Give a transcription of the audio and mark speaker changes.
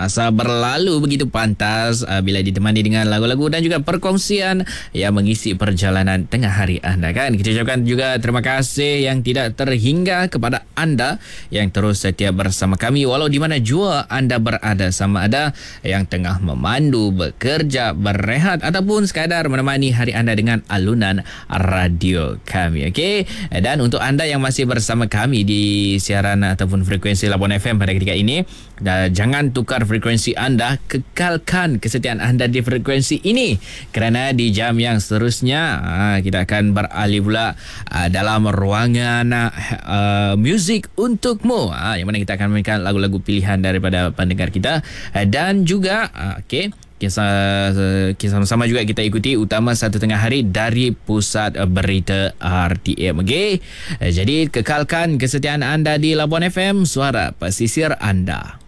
Speaker 1: Masa berlalu begitu pantas bila ditemani dengan lagu-lagu dan juga perkongsian yang mengisi perjalanan tengah hari anda kan. Kita ucapkan juga terima kasih yang tidak terhingga kepada anda yang terus setia bersama kami walau di mana jua anda berada, sama ada yang tengah memandu, bekerja, berehat ataupun sekadar menemani hari anda dengan alunan radio kami. Okey. Dan untuk anda yang masih bersama kami di siaran ataupun frekuensi Labuan FM pada ketika ini, jangan tukar frekuensi anda, kekalkan kesetiaan anda di frekuensi ini kerana di jam yang seterusnya kita akan beralih pula dalam ruangan muzik untukmu, yang mana kita akan mainkan lagu-lagu pilihan daripada pendengar kita dan juga Kisah sama-sama juga kita ikuti utama satu tengah hari dari Pusat Berita RTM. Okay? Jadi kekalkan kesetiaan anda di Labuan FM, suara pesisir anda.